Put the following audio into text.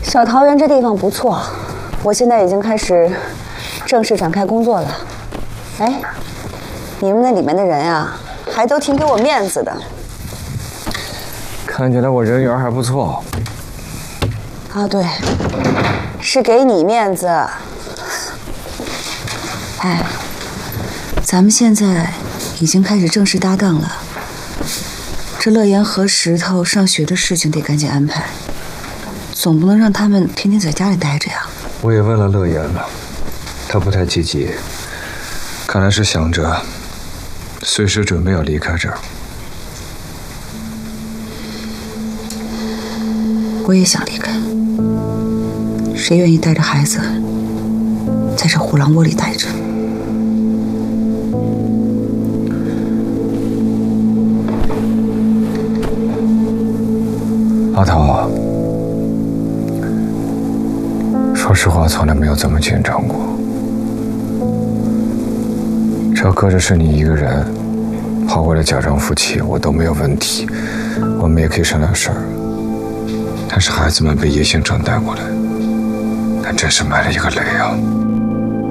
小桃园这地方不错，我现在已经开始正式展开工作了。哎，你们那里面的人啊，还都挺给我面子的。 看起来我人缘还不错。 啊，对，是给你面子。哎，咱们现在已经开始正式搭档了。这乐言和石头上学的事情得赶紧安排，总不能让他们天天在家里待着呀。 我也问了乐言了，他不太积极，看来是想着随时准备要离开这儿。 我也想离开，谁愿意带着孩子在这虎狼窝里待着？ 阿桃，说实话，从来没有这么紧张过。只要搁着是你一个人，跑过来假装夫妻，我都没有问题，我们也可以商量事儿。但是孩子们被叶星辰带过来，那真是埋了一个雷啊！